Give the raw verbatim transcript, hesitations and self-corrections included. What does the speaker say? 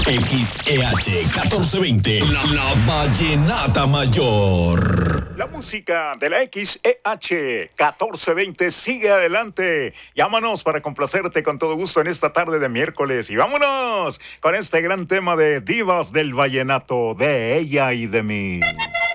X E H catorce veinte, la, la Vallenata Mayor. La música de la X E H catorce veinte sigue adelante. Llámanos para complacerte con todo gusto en esta tarde de miércoles. Y vámonos con este gran tema de Divas del Vallenato, de ella y de mí.